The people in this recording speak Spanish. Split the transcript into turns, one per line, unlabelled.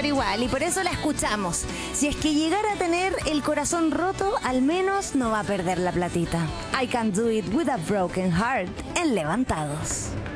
pero igual, y por eso la escuchamos. Si es que llegara a tener el corazón roto, al menos no va a perder la platita. I Can't Do It With a Broken Heart en Levantados.